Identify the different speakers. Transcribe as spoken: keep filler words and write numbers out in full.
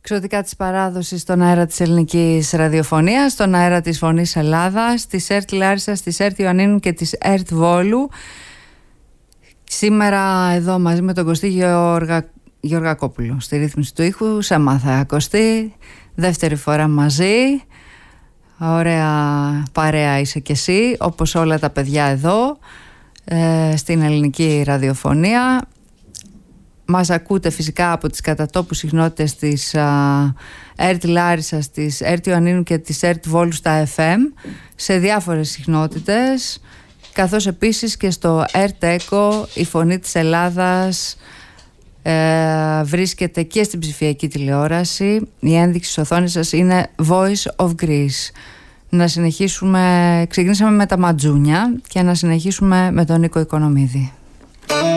Speaker 1: Εξωτικά της παράδοσης στον αέρα της ελληνικής ραδιοφωνίας, στον αέρα της Φωνής Ελλάδας, της ΕΡΤ Λάρισσας, της ΕΡΤ Ιωαννίνου και της ΕΡΤ Βόλου. Σήμερα εδώ μαζί με τον Κωστή Γεωργα... Γεωργακόπουλο στη ρύθμιση του ήχου. Σε μάθα Κωστή, δεύτερη φορά μαζί. Ωραία παρέα είσαι κι εσύ, όπως όλα τα παιδιά εδώ ε, στην ελληνική ραδιοφωνία. Μας ακούτε φυσικά από τις κατατόπου συχνότητες της ΕΡΤ Λάρισσας, της ΕΡΤ Ιωαννίνου και της ΕΡΤ Βόλου στα εφ εμ σε διάφορες συχνότητες, καθώς επίσης και στο ΕΡΤ Echo, η Φωνή της Ελλάδας ε, βρίσκεται και στην ψηφιακή τηλεόραση. Η ένδειξη της οθόνης σας είναι Voice of Greece. Να συνεχίσουμε, ξεκινήσαμε με τα Ματζούνια και να συνεχίσουμε με τον Νίκο Οικονομίδη.